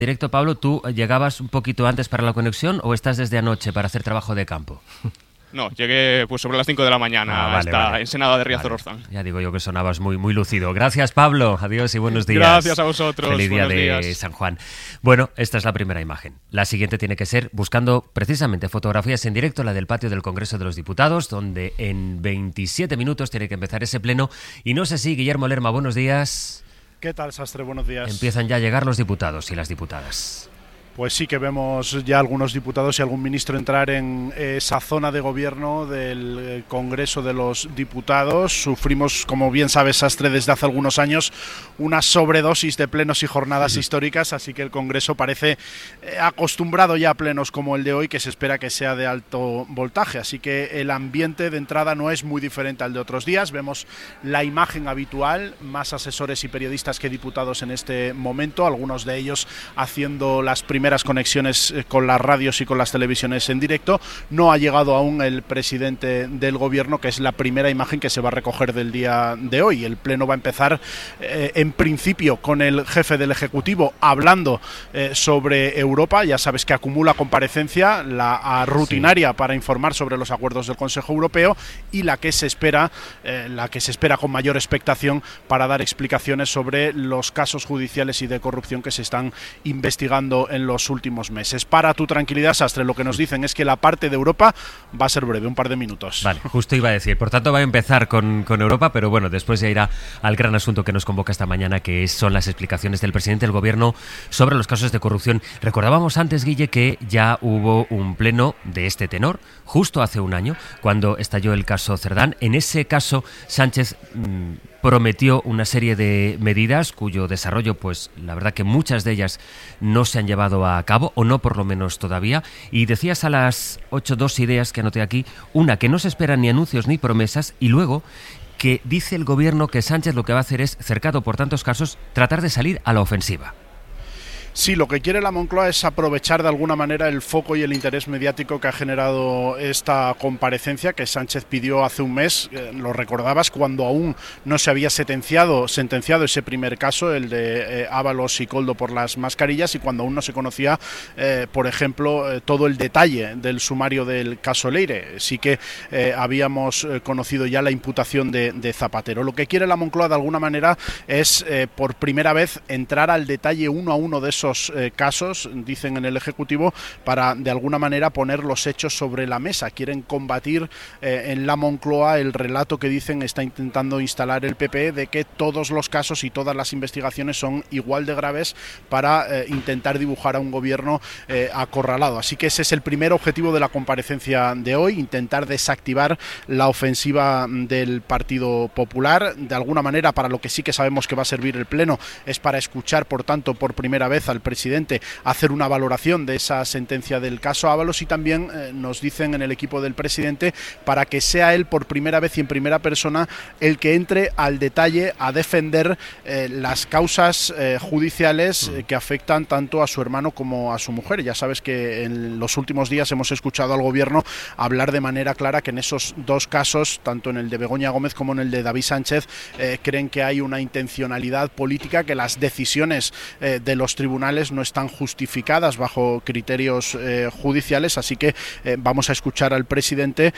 Directo, Pablo, ¿tú llegabas un poquito antes para la conexión o estás desde anoche para hacer trabajo de campo? No, llegué pues sobre las 5 de la mañana hasta Ensenada de Riazor-Orzán. Ya digo yo que sonabas muy lúcido. Gracias, Pablo. Adiós y buenos días. Gracias a vosotros. Feliz día buenos de días. San Juan. Bueno, esta es la primera imagen. La siguiente tiene que ser buscando precisamente fotografías en directo, la del patio del Congreso de los Diputados, donde en 27 minutos tiene que empezar ese pleno. Y no sé si, Guillermo Lerma, buenos días. ¿Qué tal, Sastre? Buenos días. Empiezan ya a llegar los diputados y las diputadas. Pues sí que vemos ya algunos diputados y algún ministro entrar en esa zona de gobierno del Congreso de los Diputados. Sufrimos, como bien sabes, Sastre, desde hace algunos años una sobredosis de plenos y jornadas históricas, así que el Congreso parece acostumbrado ya a plenos como el de hoy, que se espera que sea de alto voltaje. Así que el ambiente de entrada no es muy diferente al de otros días. Vemos la imagen habitual, más asesores y periodistas que diputados en este momento, algunos de ellos haciendo las primeras conexiones con las radios y con las televisiones en directo. No ha llegado aún el presidente del gobierno, que es la primera imagen que se va a recoger del día de hoy. El pleno va a empezar en principio con el jefe del Ejecutivo hablando sobre Europa. Ya sabes que acumula comparecencia, la rutinaria para informar sobre los acuerdos del Consejo Europeo y la que se espera con mayor expectación para dar explicaciones sobre los casos judiciales y de corrupción que se están investigando en los últimos meses. Para tu tranquilidad, Sastre, lo que nos dicen es que la parte de Europa va a ser breve, un par de minutos. Vale, justo iba a decir. Por tanto, va a empezar con Europa, pero bueno, después ya irá al gran asunto que nos convoca esta mañana, que son las explicaciones del presidente del gobierno sobre los casos de corrupción. Recordábamos antes, Guille, que ya hubo un pleno de este tenor, justo hace un año, cuando estalló el caso Cerdán. En ese caso, Sánchez prometió una serie de medidas cuyo desarrollo, pues la verdad que muchas de ellas no se han llevado a cabo, o no por lo menos todavía, y decías a las 8 dos ideas que anoté aquí, una que no se esperan ni anuncios ni promesas, y luego que dice el gobierno que Sánchez lo que va a hacer es, cercado por tantos casos, tratar de salir a la ofensiva. Sí, lo que quiere la Moncloa es aprovechar de alguna manera el foco y el interés mediático que ha generado esta comparecencia que Sánchez pidió hace un mes. Lo recordabas, cuando aún no se había sentenciado ese primer caso, el de Ábalos y Koldo por las mascarillas, y cuando aún no se conocía, por ejemplo, todo el detalle del sumario del caso Leire. Sí que habíamos conocido ya la imputación de Zapatero. Lo que quiere la Moncloa de alguna manera es, por primera vez, entrar al detalle uno a uno de esos casos, dicen en el Ejecutivo, para de alguna manera poner los hechos sobre la mesa. Quieren combatir en la Moncloa el relato que dicen está intentando instalar el PP de que todos los casos y todas las investigaciones son igual de graves, para intentar dibujar a un gobierno acorralado. Así que ese es el primer objetivo de la comparecencia de hoy, intentar desactivar la ofensiva del Partido Popular. De alguna manera, para lo que sí que sabemos que va a servir el pleno es para escuchar, por tanto, por primera vez al presidente hacer una valoración de esa sentencia del caso Ábalos, y también nos dicen en el equipo del presidente para que sea él por primera vez y en primera persona el que entre al detalle a defender las causas judiciales que afectan tanto a su hermano como a su mujer. Ya sabes que en los últimos días hemos escuchado al gobierno hablar de manera clara que en esos dos casos, tanto en el de Begoña Gómez como en el de David Sánchez, creen que hay una intencionalidad política, que las decisiones de los tribunales no están justificadas bajo criterios judiciales. Así que vamos a escuchar al presidente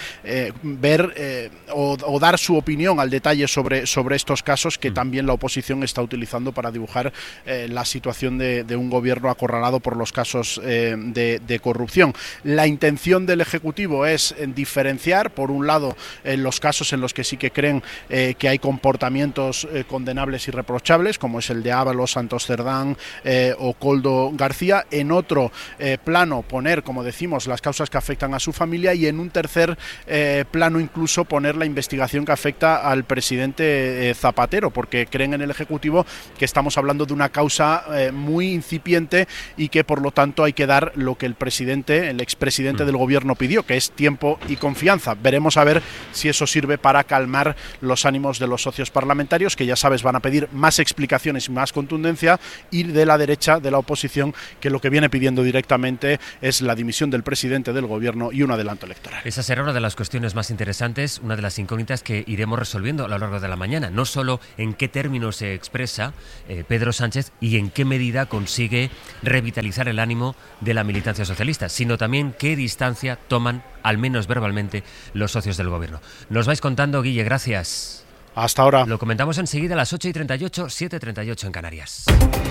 ver o dar su opinión al detalle sobre estos casos que también la oposición está utilizando para dibujar la situación de un gobierno acorralado por los casos de corrupción. La intención del Ejecutivo es diferenciar, por un lado, los casos en los que sí que creen que hay comportamientos condenables y reprochables, como es el de Ábalos, Santos Cerdán o Koldo García. En otro plano poner, como decimos, las causas que afectan a su familia, y en un tercer plano incluso poner la investigación que afecta al presidente Zapatero, porque creen en el Ejecutivo que estamos hablando de una causa muy incipiente y que por lo tanto hay que dar lo que el expresidente del gobierno pidió, que es tiempo y confianza. Veremos a ver si eso sirve para calmar los ánimos de los socios parlamentarios, que ya sabes van a pedir más explicaciones y más contundencia, y de la derecha de la oposición, que lo que viene pidiendo directamente es la dimisión del presidente del gobierno y un adelanto electoral. Esa será una de las cuestiones más interesantes, una de las incógnitas que iremos resolviendo a lo largo de la mañana. No solo en qué términos se expresa Pedro Sánchez y en qué medida consigue revitalizar el ánimo de la militancia socialista, sino también qué distancia toman, al menos verbalmente, los socios del gobierno. Nos vais contando, Guille, gracias. Hasta ahora. Lo comentamos enseguida a las 8:38, 7:38 en Canarias.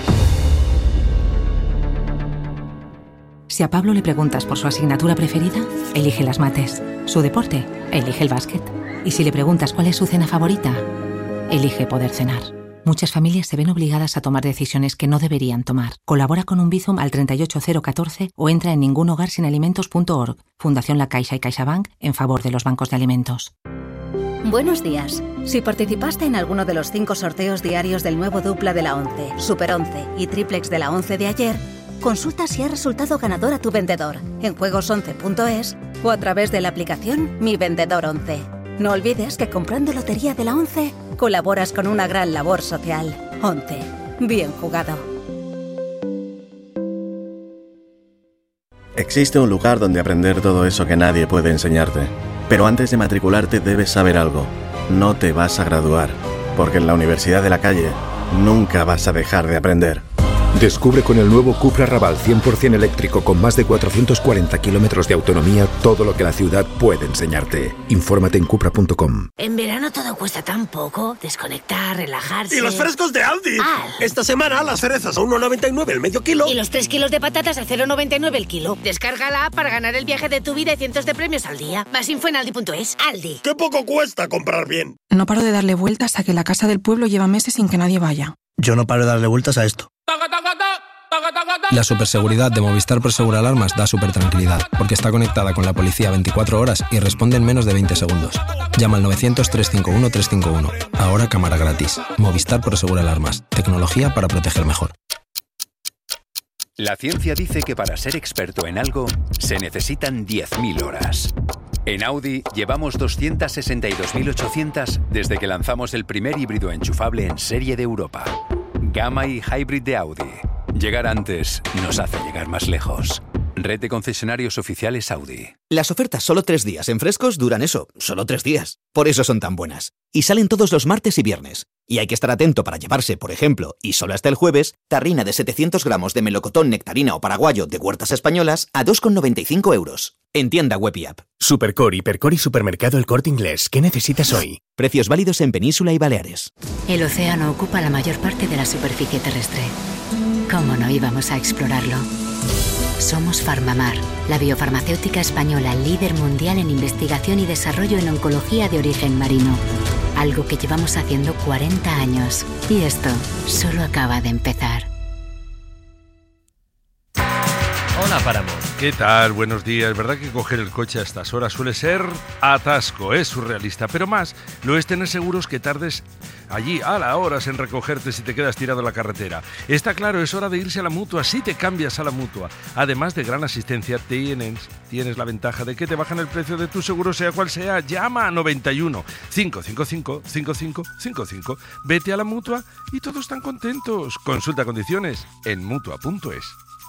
Si a Pablo le preguntas por su asignatura preferida, elige las mates. Su deporte, elige el básquet. Y si le preguntas cuál es su cena favorita, elige poder cenar. Muchas familias se ven obligadas a tomar decisiones que no deberían tomar. Colabora con un Bizum al 38014 o entra en ningunhogarsinalimentos.org. Fundación La Caixa y CaixaBank en favor de los bancos de alimentos. Buenos días. Si participaste en alguno de los 5 sorteos diarios del nuevo dupla de la 11, Super 11 y triplex de la 11 de ayer, consulta si ha resultado ganador a tu vendedor en juegos11.es o a través de la aplicación Mi Vendedor 11. No olvides que comprando Lotería de la 11 colaboras con una gran labor social. 11. Bien jugado. Existe un lugar donde aprender todo eso que nadie puede enseñarte. Pero antes de matricularte debes saber algo. No te vas a graduar, porque en la Universidad de la Calle nunca vas a dejar de aprender. Descubre con el nuevo Cupra Raval 100% eléctrico con más de 440 kilómetros de autonomía todo lo que la ciudad puede enseñarte. Infórmate en cupra.com. En verano todo cuesta tan poco. Desconectar, relajarse... ¡Y los frescos de Aldi! Esta semana las cerezas a 1,99 el medio kilo. Y los 3 kilos de patatas a 0,99 el kilo. Descarga la app para ganar el viaje de tu vida y cientos de premios al día. Más info en aldi.es. Aldi. ¡Qué poco cuesta comprar bien! No paro de darle vueltas a que la casa del pueblo lleva meses sin que nadie vaya. Yo no paro de darle vueltas a esto. La superseguridad de Movistar Prosegur Alarmas da supertranquilidad, porque está conectada con la policía 24 horas y responde en menos de 20 segundos. Llama al 900-351-351. Ahora cámara gratis. Movistar Prosegur Alarmas. Tecnología para proteger mejor. La ciencia dice que para ser experto en algo se necesitan 10.000 horas. En Audi llevamos 262.800 desde que lanzamos el primer híbrido enchufable en serie de Europa. Gamma y Hybrid de Audi. Llegar antes nos hace llegar más lejos. Red de concesionarios oficiales Audi. Las ofertas solo 3 días en Frescos duran eso, solo 3 días. Por eso son tan buenas. Y salen todos los martes y viernes. Y hay que estar atento para llevarse, por ejemplo, y solo hasta el jueves, tarrina de 700 gramos de melocotón, nectarina o paraguayo de Huertas Españolas a 2,95 euros. En tienda web y app. Supercore, Hipercore y Supermercado El Corte Inglés. ¿Qué necesitas hoy? Precios válidos en Península y Baleares. El océano ocupa la mayor parte de la superficie terrestre. ¿Cómo no íbamos a explorarlo? Somos Farmamar, la biofarmacéutica española líder mundial en investigación y desarrollo en oncología de origen marino. Algo que llevamos haciendo 40 años. Y esto solo acaba de empezar. Hola, paramos. ¿Qué tal? Buenos días. ¿Verdad que coger el coche a estas horas suele ser atasco? Es surrealista, pero más lo es tener seguros que tardes allí a la horas en recogerte si te quedas tirado en la carretera. Está claro, es hora de irse a la Mutua si te cambias a la Mutua. Además de gran asistencia, tienes la ventaja de que te bajan el precio de tu seguro, sea cual sea. Llama a 91 555 5555. Vete a la Mutua y todos están contentos. Consulta condiciones en Mutua.es.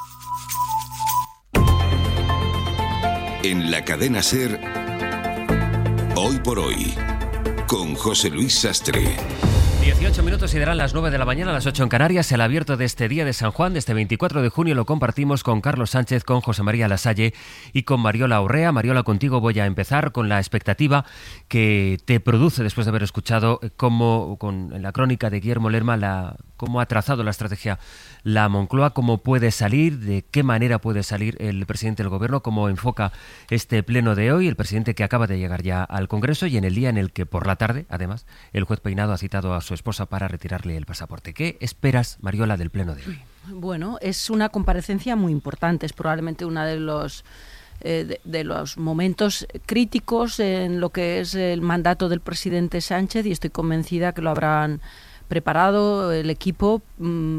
En la cadena SER, Hoy por Hoy, con José Luis Sastre. 18 minutos y darán las 9 de la mañana, a las 8 en Canarias. El abierto de este día de San Juan, de este 24 de junio, lo compartimos con Carlos Sánchez, con José María Lasalle y con Mariola Urrea. Mariola, contigo voy a empezar con la expectativa que te produce después de haber escuchado cómo, con la crónica de Guillermo Lerma, cómo ha trazado la estrategia la Moncloa, cómo puede salir, de qué manera puede salir el presidente del Gobierno, cómo enfoca este pleno de hoy, el presidente que acaba de llegar ya al Congreso y en el día en el que por la tarde, además, el juez Peinado ha citado a su esposa para retirarle el pasaporte. ¿Qué esperas, Mariola, del pleno de hoy? Bueno, es una comparecencia muy importante, es probablemente una de los momentos críticos en lo que es el mandato del presidente Sánchez y estoy convencida que lo habrán preparado el equipo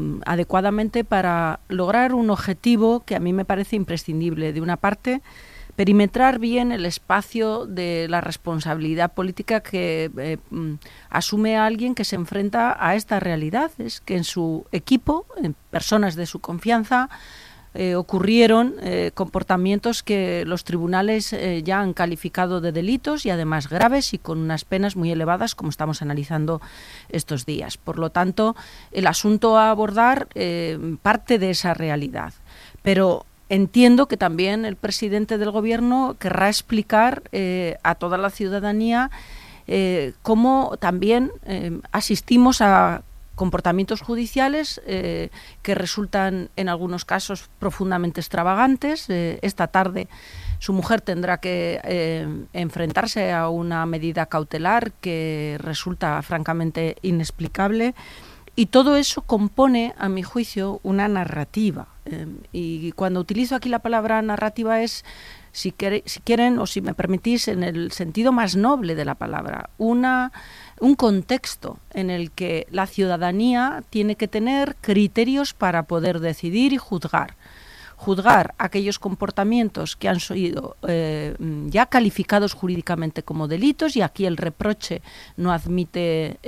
adecuadamente para lograr un objetivo que a mí me parece imprescindible. De una parte, perimetrar bien el espacio de la responsabilidad política que asume alguien que se enfrenta a esta realidad. Es que en su equipo, en personas de su confianza, ocurrieron comportamientos que los tribunales ya han calificado de delitos y además graves y con unas penas muy elevadas, como estamos analizando estos días. Por lo tanto, el asunto a abordar parte de esa realidad. Pero entiendo que también el presidente del Gobierno querrá explicar a toda la ciudadanía cómo también asistimos a comportamientos judiciales que resultan en algunos casos profundamente extravagantes. Esta tarde su mujer tendrá que enfrentarse a una medida cautelar que resulta francamente inexplicable. Y todo eso compone, a mi juicio, una narrativa. Y cuando utilizo aquí la palabra narrativa es, si quieren o si me permitís, en el sentido más noble de la palabra, un contexto en el que la ciudadanía tiene que tener criterios para poder decidir y juzgar aquellos comportamientos que han sido ya calificados jurídicamente como delitos, y aquí el reproche no admite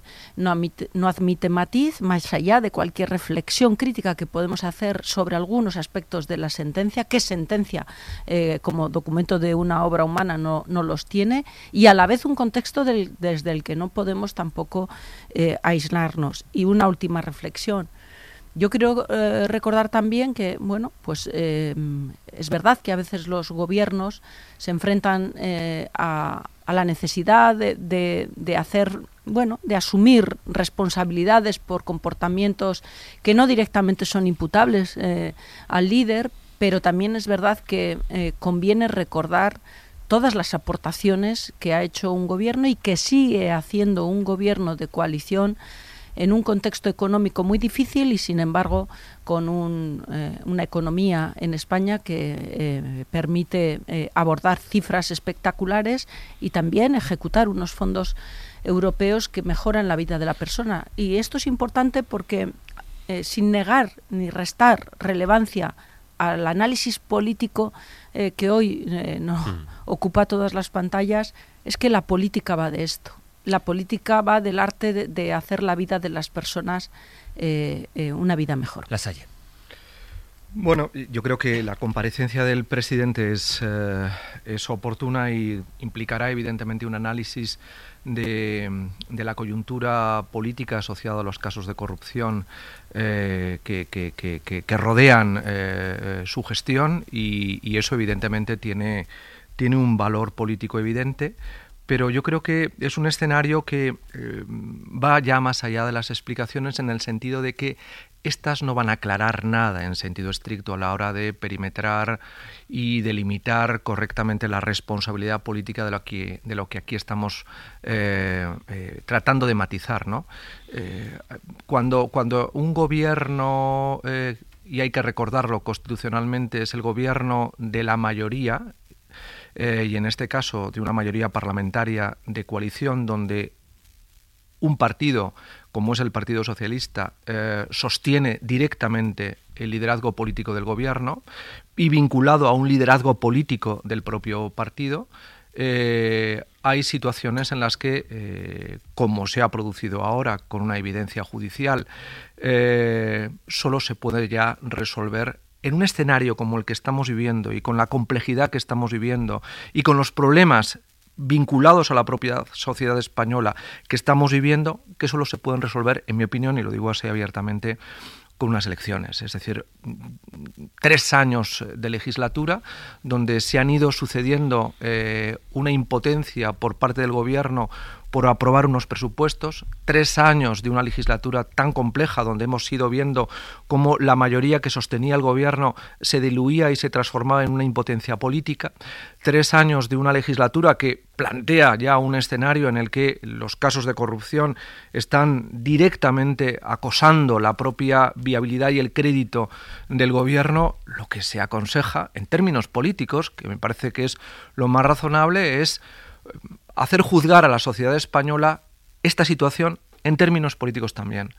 matiz, más allá de cualquier reflexión crítica que podemos hacer sobre algunos aspectos de la sentencia, que sentencia como documento de una obra humana no los tiene, y a la vez un contexto desde el que no podemos tampoco aislarnos. Y una última reflexión. Yo quiero recordar también que, bueno, pues es verdad que a veces los gobiernos se enfrentan a la necesidad de hacer, bueno, de asumir responsabilidades por comportamientos que no directamente son imputables al líder, pero también es verdad que conviene recordar todas las aportaciones que ha hecho un gobierno y que sigue haciendo un gobierno de coalición en un contexto económico muy difícil y, sin embargo, con una economía en España que permite abordar cifras espectaculares y también ejecutar unos fondos europeos que mejoran la vida de la persona. Y esto es importante porque, sin negar ni restar relevancia al análisis político que hoy ocupa todas las pantallas, es que la política va de esto. La política va del arte de hacer la vida de las personas una vida mejor. Lasalle. Bueno, yo creo que la comparecencia del presidente es oportuna y implicará evidentemente un análisis de la coyuntura política asociada a los casos de corrupción que rodean su gestión y eso evidentemente tiene un valor político evidente. Pero yo creo que es un escenario que va ya más allá de las explicaciones, en el sentido de que estas no van a aclarar nada en sentido estricto a la hora de perimetrar y delimitar correctamente la responsabilidad política de lo que aquí estamos tratando de matizar, ¿no? Cuando un gobierno, y hay que recordarlo constitucionalmente, es el gobierno de la mayoría, y en este caso de una mayoría parlamentaria de coalición, donde un partido, como es el Partido Socialista, sostiene directamente el liderazgo político del gobierno y vinculado a un liderazgo político del propio partido, hay situaciones en las que, como se ha producido ahora con una evidencia judicial, solo se puede ya resolver en un escenario como el que estamos viviendo y con la complejidad que estamos viviendo y con los problemas vinculados a la propia sociedad española que estamos viviendo, que solo se pueden resolver, en mi opinión, y lo digo así abiertamente, con unas elecciones. Es decir, 3 años de legislatura donde se han ido sucediendo una impotencia por parte del gobierno por aprobar unos presupuestos, 3 años de una legislatura tan compleja donde hemos ido viendo cómo la mayoría que sostenía el gobierno se diluía y se transformaba en una impotencia política, 3 años de una legislatura que plantea ya un escenario en el que los casos de corrupción están directamente acosando la propia viabilidad y el crédito del gobierno. Lo que se aconseja en términos políticos, que me parece que es lo más razonable, es hacer juzgar a la sociedad española esta situación en términos políticos también,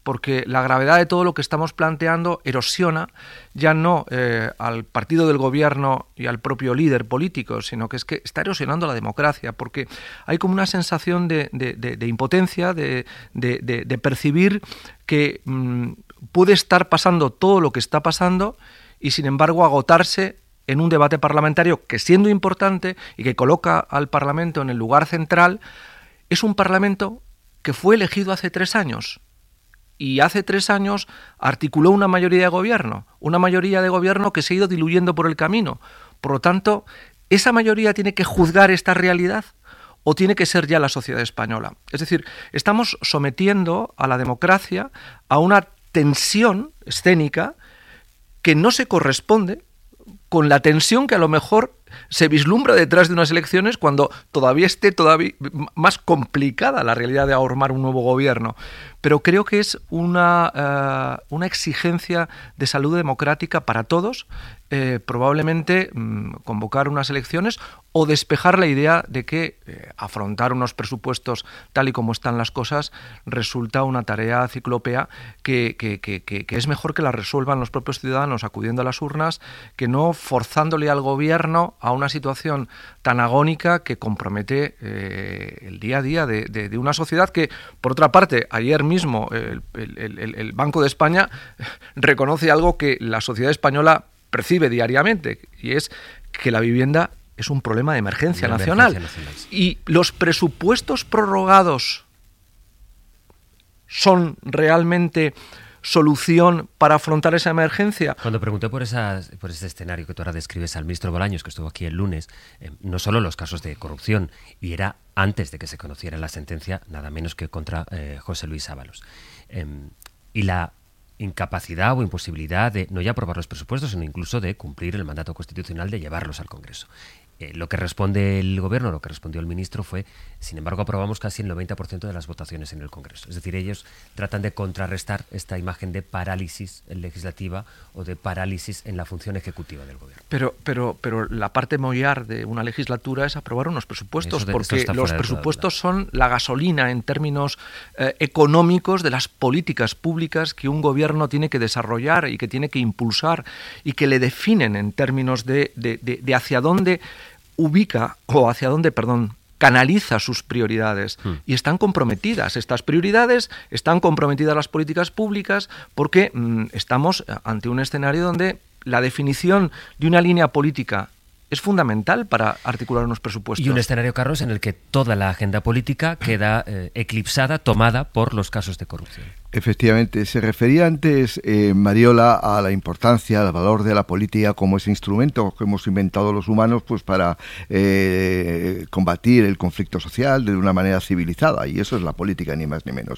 porque la gravedad de todo lo que estamos planteando erosiona ya no al partido del gobierno y al propio líder político, sino que es que está erosionando la democracia, porque hay como una sensación de impotencia, de percibir que puede estar pasando todo lo que está pasando y sin embargo agotarse en un debate parlamentario que, siendo importante y que coloca al Parlamento en el lugar central, es un Parlamento que fue elegido hace 3 años. Y hace 3 años articuló una mayoría de gobierno que se ha ido diluyendo por el camino. Por lo tanto, ¿esa mayoría tiene que juzgar esta realidad o tiene que ser ya la sociedad española? Es decir, estamos sometiendo a la democracia a una tensión escénica que no se corresponde con la tensión que a lo mejor se vislumbra detrás de unas elecciones cuando todavía esté más complicada la realidad de formar un nuevo gobierno. Pero creo que es una exigencia de salud democrática para todos, probablemente convocar unas elecciones o despejar la idea de que afrontar unos presupuestos tal y como están las cosas resulta una tarea ciclópea que es mejor que la resuelvan los propios ciudadanos acudiendo a las urnas, que no forzándole al gobierno a una situación tan agónica que compromete el día a día de una sociedad que, por otra parte, ayer mismo el Banco de España reconoce algo que la sociedad española percibe diariamente, y es que la vivienda es un problema de emergencia nacional. Y los presupuestos prorrogados son realmente solución para afrontar esa emergencia. Cuando pregunté por ese escenario que tú ahora describes al ministro Bolaños, que estuvo aquí el lunes, no solo los casos de corrupción, y era antes de que se conociera la sentencia, nada menos que contra José Luis Ábalos. Y la incapacidad o imposibilidad de no ya aprobar los presupuestos, sino incluso de cumplir el mandato constitucional de llevarlos al Congreso. Lo que responde el Gobierno, lo que respondió el ministro fue, sin embargo, aprobamos casi el 90% de las votaciones en el Congreso. Es decir, ellos tratan de contrarrestar esta imagen de parálisis legislativa o de parálisis en la función ejecutiva del Gobierno. Pero la parte mollar de una legislatura es aprobar unos presupuestos, porque los presupuestos son la gasolina en términos económicos de las políticas públicas que un Gobierno tiene que desarrollar y que tiene que impulsar y que le definen en términos de hacia dónde ubica o hacia dónde, canaliza sus prioridades. Y están comprometidas estas prioridades, están comprometidas las políticas públicas, porque estamos ante un escenario donde la definición de una línea política es fundamental para articular unos presupuestos. Y un escenario, Carlos, en el que toda la agenda política queda eclipsada, tomada por los casos de corrupción. Efectivamente, se refería antes Mariola a la importancia, al valor de la política como ese instrumento que hemos inventado los humanos pues para combatir el conflicto social de una manera civilizada, y eso es la política, ni más ni menos.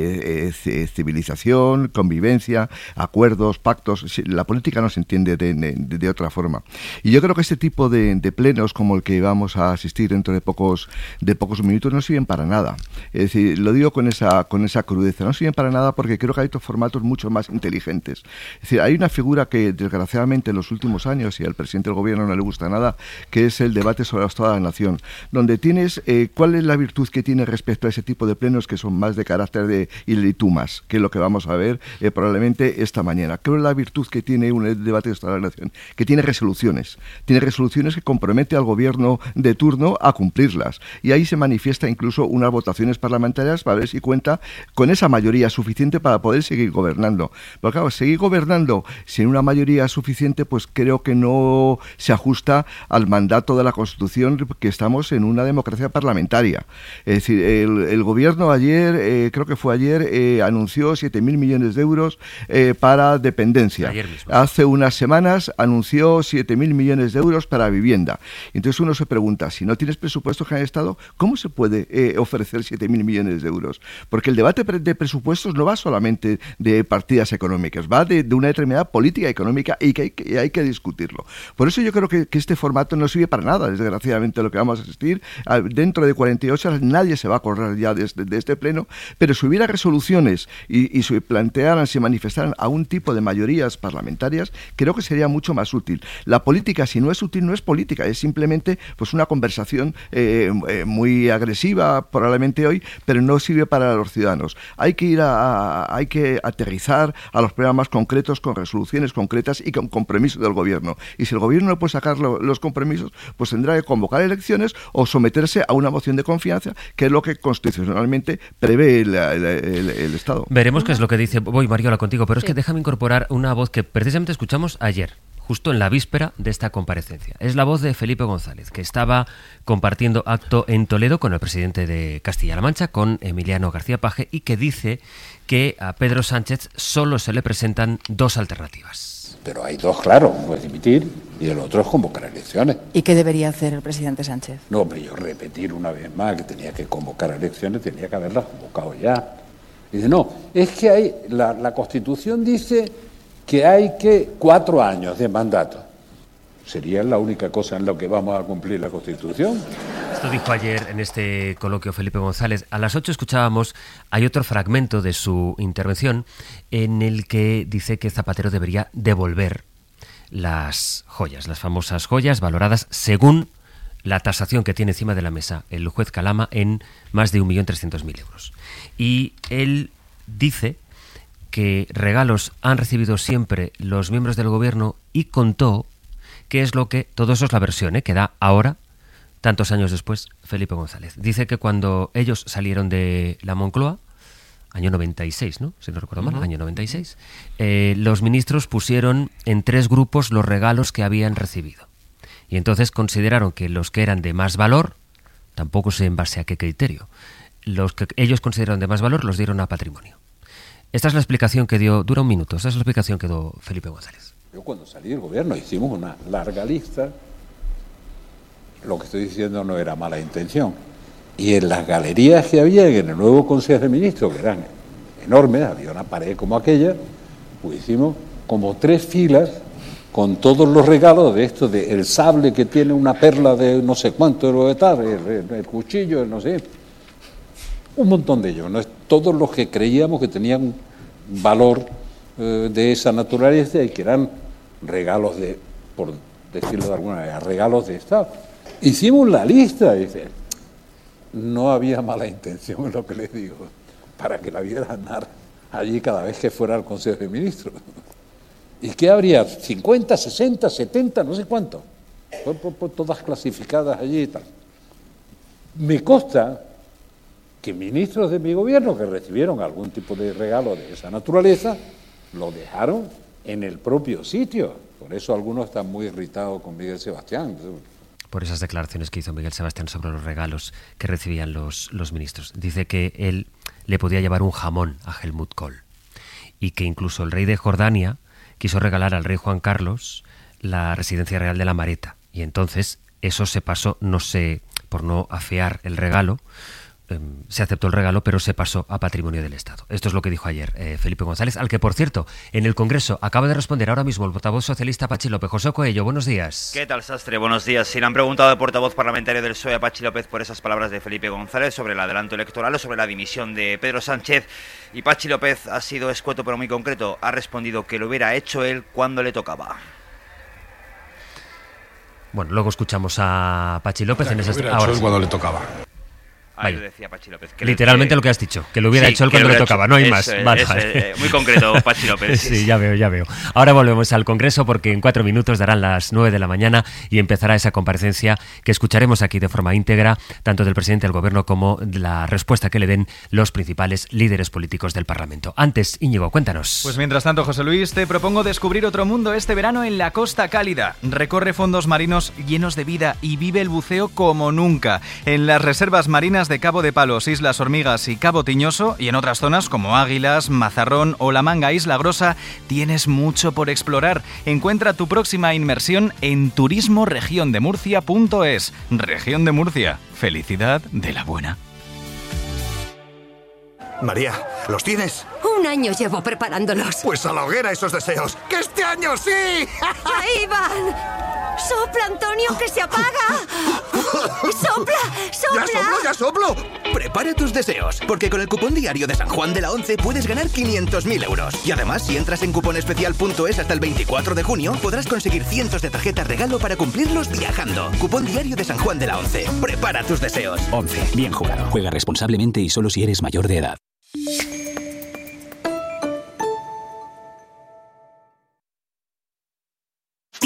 Civilización, convivencia, acuerdos, pactos. La política no se entiende de otra forma. Y yo creo que este tipo de plenos como el que vamos a asistir dentro de pocos minutos no sirven para nada. Es decir, lo digo con esa crudeza, no sirven para nada porque creo que hay otros formatos mucho más inteligentes. Es decir, hay una figura que desgraciadamente en los últimos años y al presidente del gobierno no le gusta nada, que es el debate sobre el Estado de la Nación, donde tienes cuál es la virtud que tiene respecto a ese tipo de plenos que son más de carácter de y tú más, que es lo que vamos a ver probablemente esta mañana. ¿Cuál es la virtud que tiene un debate de Estado de la Nación? Que tiene resoluciones que compromete al gobierno de turno a cumplirlas, y ahí se manifiesta incluso unas votaciones parlamentarias para ver si cuenta con esa mayoría suficiente para poder seguir gobernando. Pero claro, seguir gobernando sin una mayoría suficiente, pues creo que no se ajusta al mandato de la Constitución, que estamos en una democracia parlamentaria. Es decir, el gobierno ayer, creo que fue ayer, anunció 7.000 millones de euros para dependencia. Ayer mismo. Hace unas semanas anunció 7.000 millones de euros para vivienda. Entonces uno se pregunta, si no tienes presupuesto general de Estado, ¿cómo se puede ofrecer 7.000 millones de euros? Porque el debate de presupuestos no va solamente de partidas económicas, va de una determinada política económica y que hay que discutirlo. Por eso yo creo que este formato no sirve para nada, desgraciadamente, lo que vamos a asistir. Dentro de 48 horas nadie se va a acordar ya de este pleno, pero si hubiera resoluciones y se plantearan, se manifestaran a un tipo de mayorías parlamentarias, creo que sería mucho más útil. La política, si no es útil, no es política, es simplemente pues una conversación muy agresiva probablemente hoy, pero no sirve para los ciudadanos. Hay que ir a hay que aterrizar a los problemas concretos con resoluciones concretas y con compromisos del gobierno. Y si el gobierno no puede sacar los compromisos, pues tendrá que convocar elecciones o someterse a una moción de confianza, que es lo que constitucionalmente prevé el Estado. Veremos qué es lo que dice. Voy, Mariola, contigo, pero es que déjame incorporar una voz que precisamente escuchamos ayer, justo en la víspera de esta comparecencia. Es la voz de Felipe González, que estaba compartiendo acto en Toledo con el presidente de Castilla-La Mancha, con Emiliano García Paje, y que dice que a Pedro Sánchez solo se le presentan dos alternativas. Pero hay dos, claro, uno es dimitir y el otro es convocar elecciones. ¿Y qué debería hacer el presidente Sánchez? No, hombre, yo repetir una vez más que tenía que convocar elecciones, tenía que haberlas convocado ya. Dice, no, es que hay la Constitución dice que hay 4 años de mandato. ¿Sería la única cosa en la que vamos a cumplir la Constitución? Esto dijo ayer en este coloquio Felipe González. A las 8 escuchábamos, hay otro fragmento de su intervención en el que dice que Zapatero debería devolver las joyas, las famosas joyas valoradas según la tasación que tiene encima de la mesa el juez Calama en más de 1.300.000 euros. Y él dice que regalos han recibido siempre los miembros del gobierno y contó qué es lo que, todo eso es la versión que da ahora, tantos años después, Felipe González. Dice que cuando ellos salieron de la Moncloa, año 96, ¿no? Si no recuerdo mal, año 96, los ministros pusieron en 3 grupos los regalos que habían recibido. Y entonces consideraron que los que eran de más valor, tampoco sé en base a qué criterio, los que ellos consideraron de más valor los dieron a patrimonio. Esta es la explicación que dio, dura un minuto, esta es la explicación que dio Felipe González. Yo cuando salí del gobierno hicimos una larga lista, lo que estoy diciendo no era mala intención, y en las galerías que había en el nuevo Consejo de Ministros, que eran enormes, había una pared como aquella, pues hicimos como 3 filas con todos los regalos de esto, de el sable que tiene una perla de no sé cuánto, lo de tal, el cuchillo, el no sé, un montón de ellos, ¿no? Todos los que creíamos que tenían valor de esa naturaleza y que eran regalos de, por decirlo de alguna manera, regalos de Estado. Hicimos la lista, dice, no había mala intención en lo que les digo, para que la viera andar allí cada vez que fuera al Consejo de Ministros. ¿Y qué habría? 50, 60, 70, no sé cuánto. Todas clasificadas allí y tal. Me consta que ministros de mi gobierno que recibieron algún tipo de regalo de esa naturaleza lo dejaron en el propio sitio. Por eso algunos están muy irritados con Miguel Sebastián. Por esas declaraciones que hizo Miguel Sebastián sobre los regalos que recibían los ministros. Dice que él le podía llevar un jamón a Helmut Kohl y que incluso el rey de Jordania quiso regalar al rey Juan Carlos la residencia real de La Mareta. Y entonces eso se pasó, no sé, por no afear el regalo, se aceptó el regalo, pero se pasó a patrimonio del Estado. Esto es lo que dijo ayer Felipe González, al que, por cierto, en el Congreso acaba de responder ahora mismo el portavoz socialista Pachi López. José Coello, buenos días. ¿Qué tal, Sastre? Buenos días. Si le han preguntado al portavoz parlamentario del PSOE a Pachi López por esas palabras de Felipe González sobre el adelanto electoral o sobre la dimisión de Pedro Sánchez, y Pachi López ha sido escueto pero muy concreto, ha respondido que lo hubiera hecho él cuando le tocaba. Bueno, luego escuchamos a Pachi López en esas... Ahora sí. Cuando le tocaba. Ahí lo decía Pachi López. Literalmente lo que has dicho, que lo hubiera hecho él cuando le tocaba, no hay más. Vale. Muy concreto, Pachi López. Sí, ya veo. Ahora volvemos al Congreso porque en 4 minutos darán las 9 de la mañana y empezará esa comparecencia que escucharemos aquí de forma íntegra, tanto del presidente del Gobierno como de la respuesta que le den los principales líderes políticos del Parlamento. Antes, Íñigo, cuéntanos. Pues mientras tanto, José Luis, te propongo descubrir otro mundo este verano en la Costa Cálida. Recorre fondos marinos llenos de vida y vive el buceo como nunca. En las reservas marinas de Cabo de Palos, Islas Hormigas y Cabo Tiñoso, y en otras zonas como Águilas, Mazarrón o La Manga Isla Grosa, tienes mucho por explorar. Encuentra tu próxima inmersión en turismoregiondemurcia.es. Región de Murcia. Felicidad de la buena. María, ¿los tienes? 1 año llevo preparándolos. Pues a la hoguera esos deseos. ¡Que este año sí! ¡Ahí van! ¡Sopla, Antonio, que se apaga! ¡Sopla! ¡Ya soplo! Prepara tus deseos, porque con el cupón diario de San Juan de la Once puedes ganar 500.000 euros. Y además, si entras en cuponespecial.es hasta el 24 de junio, podrás conseguir cientos de tarjetas regalo para cumplirlos viajando. Cupón diario de San Juan de la Once. Prepara tus deseos. 11. Bien jugado. Juega responsablemente y solo si eres mayor de edad.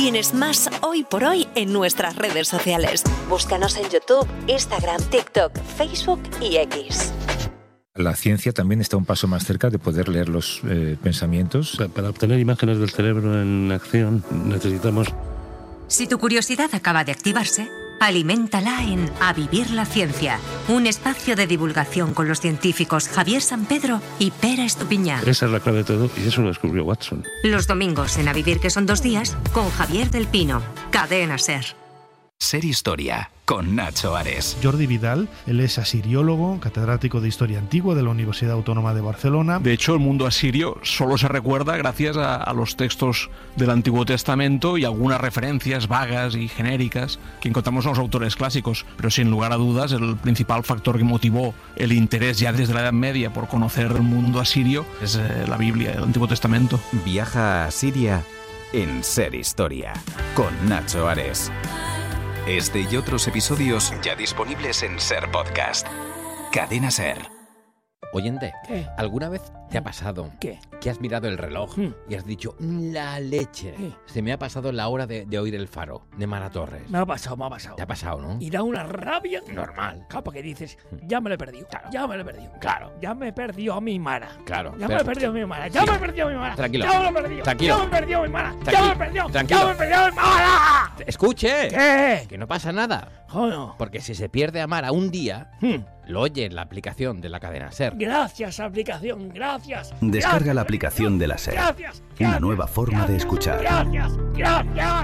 Tienes más Hoy por Hoy en nuestras redes sociales. Búscanos en YouTube, Instagram, TikTok, Facebook y X. La ciencia también está un paso más cerca de poder leer los pensamientos. Para obtener imágenes del cerebro en acción necesitamos... Si tu curiosidad acaba de activarse, aliméntala en A Vivir la Ciencia, un espacio de divulgación con los científicos Javier Sampedro y Pera Estupiñán. Esa es la clave de todo y eso lo descubrió Watson. Los domingos en A Vivir, que son 2 días, con Javier del Pino, Cadena SER. Ser Historia, con Nacho Ares. Jordi Vidal, él es asiriólogo, catedrático de Historia Antigua de la Universidad Autónoma de Barcelona. De hecho, el mundo asirio solo se recuerda gracias a los textos del Antiguo Testamento y algunas referencias vagas y genéricas que encontramos en los autores clásicos. Pero sin lugar a dudas, el principal factor que motivó el interés ya desde la Edad Media por conocer el mundo asirio es la Biblia, el Antiguo Testamento. Viaja a Siria en Ser Historia, con Nacho Ares. Este y otros episodios ya disponibles en Ser Podcast. Cadena Ser. Oyente, ¿qué? ¿Alguna vez te ha pasado ¿qué? Que has mirado el reloj y has dicho, la leche? ¿Qué? Se me ha pasado la hora de oír el faro de Mara Torres. Me ha pasado. Te ha pasado, ¿no? Y da una rabia normal. Claro, porque dices, ya me lo he perdido. Claro. Ya me lo he perdido. Claro. Ya me he perdido a mi Mara. Claro. Ya me he perdido a mi Mara. Ya me he perdido a mi Mara. Tranquilo. Ya me lo he perdido. Tranquilo. Ya me he perdido a mi Mara. Tranquilo. Ya me he perdido. Tranquilo. Ya me he perdido a mi Mara. ¡Escuche! ¿Qué? Que no pasa nada. Joder. Porque si se pierde a Mara un día, lo oye en la aplicación de la Cadena Ser. Gracias, aplicación. Gracias. Descarga gracias, la aplicación de la SER. Gracias. Una nueva forma de escuchar. Gracias. Gracias.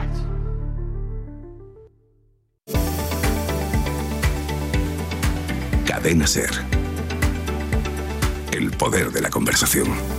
Cadena Ser. El poder de la conversación.